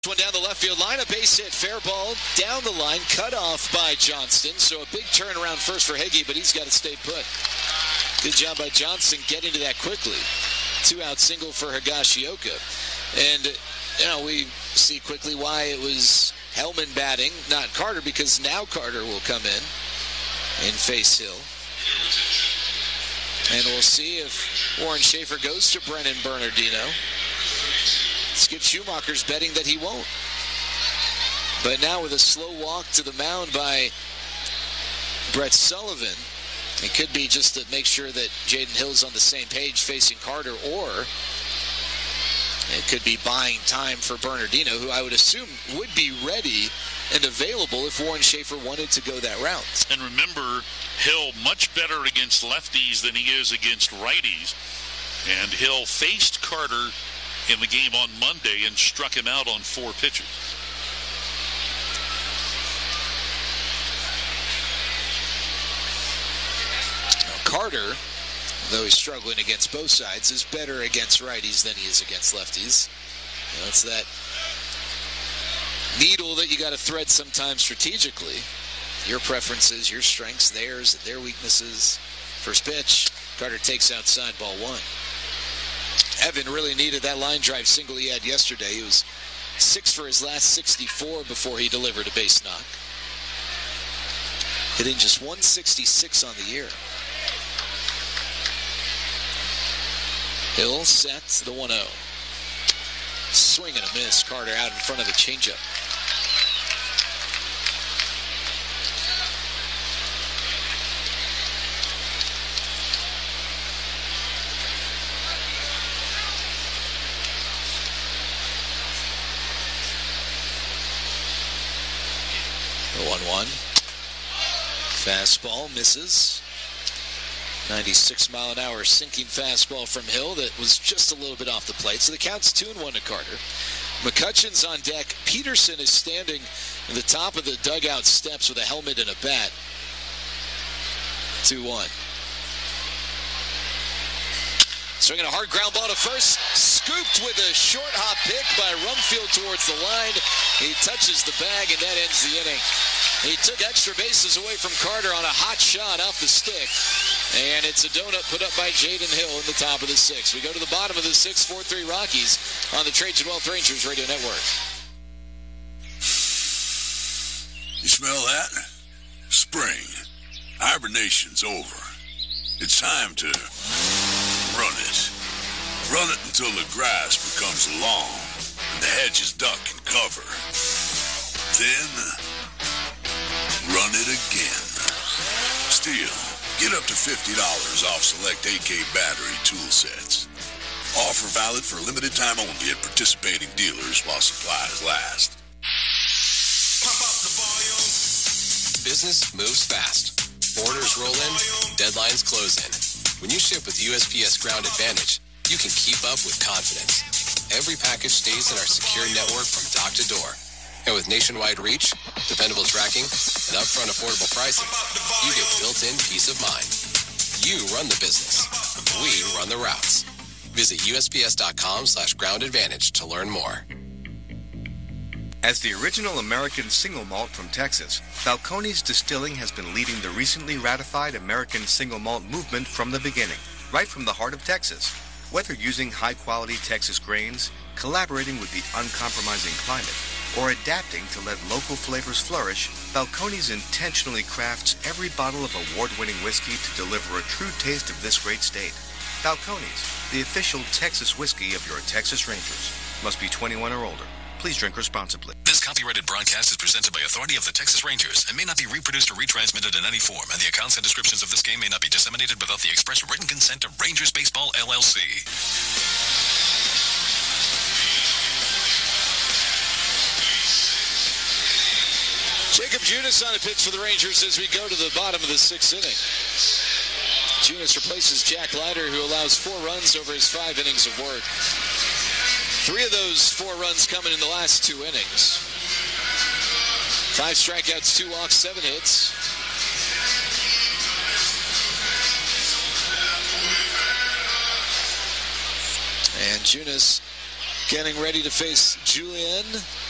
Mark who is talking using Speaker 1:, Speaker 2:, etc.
Speaker 1: One down the left field line, a base hit, fair ball down the line, cut off by Johnston. So a big turnaround first for Higgy, but he's got to stay put. Good job by Johnson getting to that quickly. 2-out single for Higashioka. And, we see quickly why it was Hellman batting, not Carter, because now Carter will come in and face Hill. And we'll see if Warren Schaefer goes to Brennan Bernardino. Skip Schumacher's betting that he won't. But now with a slow walk to the mound by Brett Sullivan, it could be just to make sure that Jaden Hill's on the same page facing Carter, or it could be buying time for Bernardino, who I would assume would be ready and available if Warren Schaefer wanted to go that route.
Speaker 2: And remember, Hill much better against lefties than he is against righties. And Hill faced Carter in the game on Monday and struck him out on 4 pitches.
Speaker 1: Now Carter, though he's struggling against both sides, is better against righties than he is against lefties. It's that needle that you got to thread sometimes strategically. Your preferences, your strengths, theirs, their weaknesses. First pitch, Carter takes outside, ball 1. Evan really needed that line drive single he had yesterday. He was 6 for his last 64 before he delivered a base knock. Hitting just 166 on the year. Hill sets the 1-0. Swing and a miss. Carter out in front of the changeup. The 1-1. Fastball misses. 96-mile-an-hour sinking fastball from Hill that was just a little bit off the plate. So the count's 2-1 to Carter. McCutcheon's on deck. Peterson is standing at the top of the dugout steps with a helmet and a bat. 2-1. Swinging a hard ground ball to first. Scooped with a short hop pick by Rumfield towards the line. He touches the bag, and that ends the inning. He took extra bases away from Carter on a hot shot off the stick. And it's a donut put up by Jaden Hill in the top of the 6th. We go to the bottom of the 6th, 4-3 Rockies on the Trajan Wealth Rangers Radio Network.
Speaker 3: You smell that? Spring. Hibernation's over. It's time to run it. Run it until the grass becomes long and the hedges duck and cover. Then, run it again. Still, get up to $50 off select AK battery tool sets. Offer valid for a limited time only at participating dealers while supplies last.
Speaker 4: Pump up the volume.
Speaker 5: Business moves fast. Orders roll in, deadlines close in. When you ship with USPS Ground Advantage, you can keep up with confidence. Every package stays in our secure network from dock to door. And with nationwide reach, dependable tracking, and upfront affordable pricing, you get built-in peace of mind. You run the business. We run the routes. Visit USPS.com/Ground Advantage to learn more.
Speaker 6: As the original American single malt from Texas, Balcones Distilling has been leading the recently ratified American single malt movement from the beginning, right from the heart of Texas. Whether using high-quality Texas grains, collaborating with the uncompromising climate, or adapting to let local flavors flourish, Balcones intentionally crafts every bottle of award-winning whiskey to deliver a true taste of this great state. Balcones, the official Texas whiskey of your Texas Rangers. Must be 21 or older. Please drink responsibly.
Speaker 7: This copyrighted broadcast is presented by authority of the Texas Rangers and may not be reproduced or retransmitted in any form, and the accounts and descriptions of this game may not be disseminated without the express written consent of Rangers Baseball, LLC.
Speaker 1: Jacob Junis on a pitch for the Rangers as we go to the bottom of the 6th inning. Junis replaces Jack Leiter, who allows 4 runs over his 5 innings of work. 3 of those 4 runs coming in the last 2 innings. 5 strikeouts, 2 walks, 7 hits. And Junis getting ready to face Julian